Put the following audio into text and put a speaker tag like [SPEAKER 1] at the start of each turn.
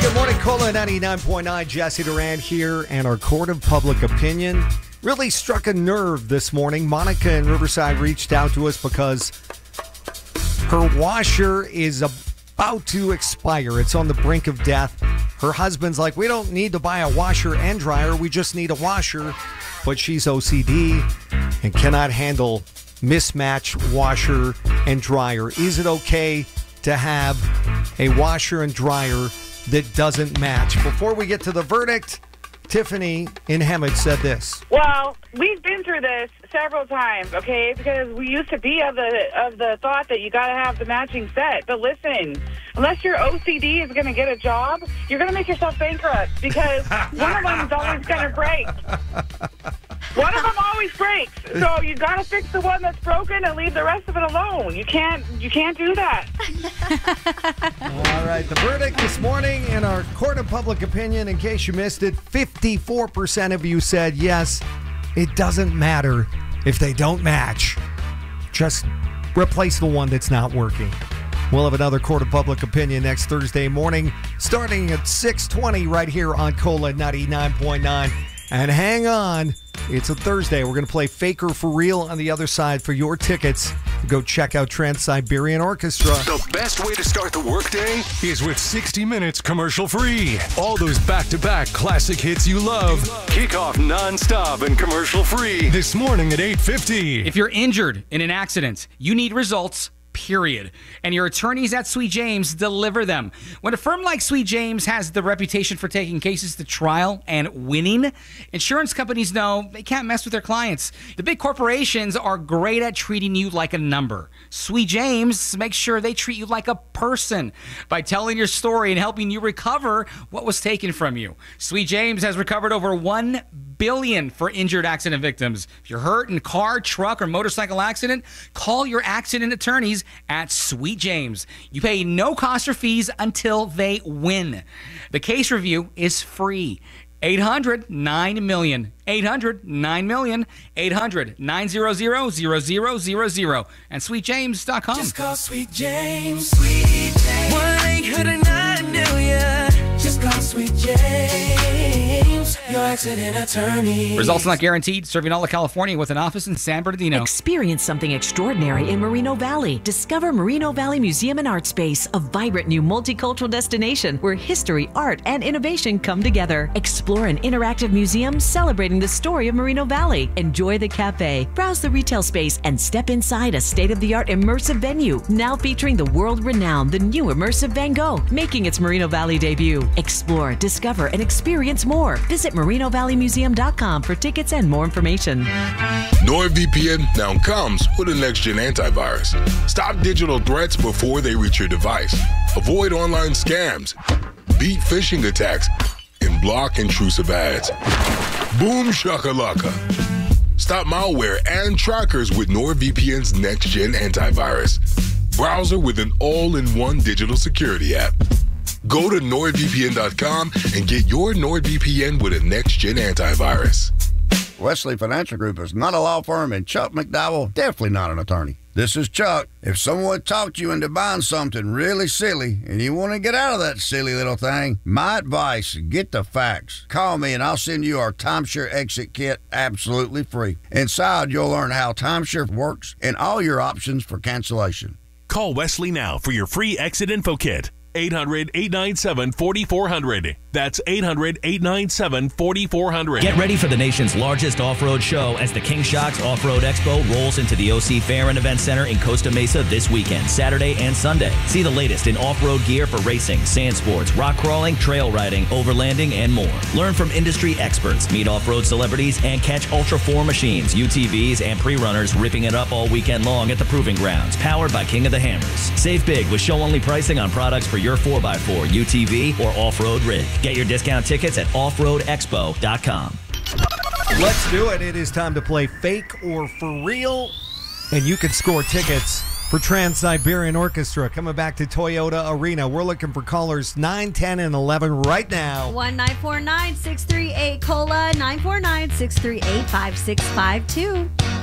[SPEAKER 1] Good morning, Cola 99.9. Jesse Durant here, and our court of public opinion really struck a nerve this morning. Monica in Riverside reached out to us because her washer is about to expire. It's on the brink of death. Her husband's like, we don't need to buy a washer and dryer. We just need a washer. But she's OCD and cannot handle mismatched washer and dryer. Is it okay to have a washer and dryer that doesn't match? Before we get to the verdict, Tiffany in Hemet said this.
[SPEAKER 2] Well, we've been through this several times, okay? Because we used to be of the thought that you got to have the matching set. But listen, unless your OCD is going to get a job, you're going to make yourself bankrupt because one of them is always going to break. One of them always breaks. So you got to fix the one that's broken and leave the rest of it alone. You can't do that.
[SPEAKER 1] All right, the verdict this morning in our court of public opinion, in case you missed it, 54% of you said yes, it doesn't matter if they don't match. Just replace the one that's not working. We'll have another court of public opinion next Thursday morning, starting at 6:20 right here on Cola 99.9. And hang on, it's a Thursday. We're going to play Faker for Real on the other side for your tickets. Go check out Trans-Siberian Orchestra.
[SPEAKER 3] The best way to start the workday is with 60 Minutes commercial free. All those back-to-back classic hits you love. Kick off non-stop and commercial free this morning at 8:50.
[SPEAKER 4] If you're injured in an accident, you need results. Period. And your attorneys at Sweet James deliver them. When a firm like Sweet James has the reputation for taking cases to trial and winning, insurance companies know they can't mess with their clients. The big corporations are great at treating you like a number. Sweet James makes sure they treat you like a person by telling your story and helping you recover what was taken from you. Sweet James has recovered over $1 billion for injured accident victims. If you're hurt in a car, truck, or motorcycle accident, call your accident attorneys at Sweet James. You pay no cost or fees until they win. The case review is free. 800-9-MILLION. 800-9-MILLION. 800-900-0000. And SweetJames.com.
[SPEAKER 5] Just call Sweet James. Sweet James. 1-800-9-MILLION. Just call Sweet James, your accident attorney.
[SPEAKER 4] Results not guaranteed. Serving all of California with an office in San Bernardino.
[SPEAKER 6] Experience something extraordinary in Moreno Valley. Discover Moreno Valley Museum and Art Space, a vibrant new multicultural destination where history, art, and innovation come together. Explore an interactive museum celebrating the story of Moreno Valley. Enjoy the cafe, browse the retail space, and step inside a state-of-the-art immersive venue, now featuring the world-renowned The New Immersive Van Gogh, making its Moreno Valley debut. Explore, discover, and experience more. Visit MorenoValleyMuseum.com for tickets and more information.
[SPEAKER 7] NordVPN now comes with a next-gen antivirus. Stop digital threats before they reach your device. Avoid online scams. Beat phishing attacks. And block intrusive ads. Boom shakalaka. Stop malware and trackers with NordVPN's next-gen antivirus. Browser with an all-in-one digital security app. Go to NordVPN.com and get your NordVPN with a next-gen antivirus.
[SPEAKER 8] Wesley Financial Group is not a law firm, and Chuck McDowell definitely not an attorney. This is Chuck. If someone talked you into buying something really silly and you want to get out of that silly little thing, my advice, get the facts. Call me and I'll send you our timeshare exit kit absolutely free. Inside, you'll learn how timeshare works and all your options for cancellation.
[SPEAKER 9] Call Wesley now for your free exit info kit. 800-897-4400. That's 800-897-4400.
[SPEAKER 10] Get ready for the nation's largest off-road show as the King Shocks Off-Road Expo rolls into the OC Fair and Event Center in Costa Mesa this weekend, Saturday and Sunday. See the latest in off-road gear for racing, sand sports, rock crawling, trail riding, overlanding, and more. Learn from industry experts, meet off-road celebrities, and catch Ultra 4 machines, UTVs, and pre-runners ripping it up all weekend long at the Proving Grounds, powered by King of the Hammers. Save big with show-only pricing on products for your 4x4, UTV, or off-road rig. Get your discount tickets at offroadexpo.com.
[SPEAKER 1] Let's do it. It is time to play Fake or For Real, and you can score tickets for Trans-Siberian Orchestra coming back to Toyota Arena. We're looking for callers 9, 10, and 11 right now.
[SPEAKER 11] 1-949-638-COLA, 949-638-5652.